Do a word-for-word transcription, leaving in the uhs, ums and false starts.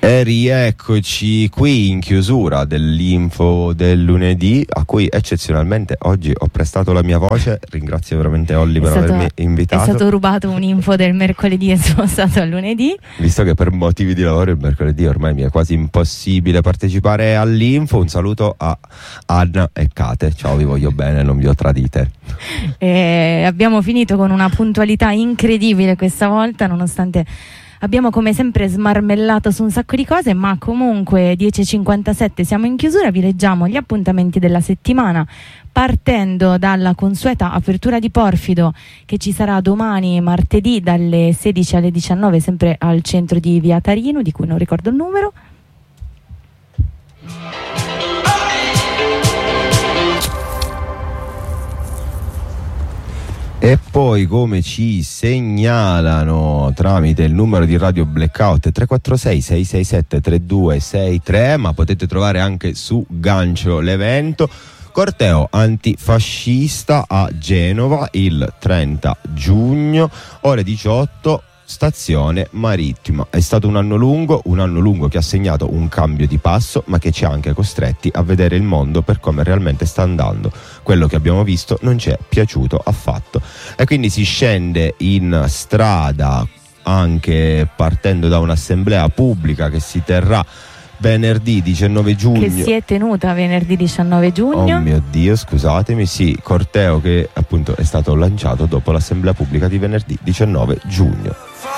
E rieccoci qui in chiusura dell'info del lunedì, a cui eccezionalmente oggi ho prestato la mia voce. Ringrazio veramente Olli per stato, avermi invitato. È stato rubato un info del mercoledì e spostato al lunedì. Visto che per motivi di lavoro il mercoledì ormai mi è quasi impossibile partecipare all'info, un saluto a Anna e Kate. Ciao, vi voglio bene, non vi ho tradite. E abbiamo finito con una puntualità incredibile questa volta, nonostante abbiamo come sempre smarmellato su un sacco di cose, ma comunque dieci e cinquantasette siamo in chiusura. Vi leggiamo gli appuntamenti della settimana, partendo dalla consueta apertura di Porfido che ci sarà domani martedì dalle sedici alle diciannove, sempre al centro di Via Tarino, di cui non ricordo il numero. E poi, come ci segnalano tramite il numero di Radio Blackout tre quattro sei sei sei sette tre due sei tre, ma potete trovare anche su Gancio l'evento, corteo antifascista a Genova il trenta giugno, ore diciotto, stazione marittima. È stato un anno lungo, un anno lungo che ha segnato un cambio di passo, ma che ci ha anche costretti a vedere il mondo per come realmente sta andando. Quello che abbiamo visto non ci è piaciuto affatto, e quindi si scende in strada anche partendo da un'assemblea pubblica che si terrà venerdì diciannove giugno. Che si è tenuta venerdì diciannove giugno. Oh mio Dio, scusatemi, sì, corteo che appunto è stato lanciato dopo l'assemblea pubblica di venerdì diciannove giugno.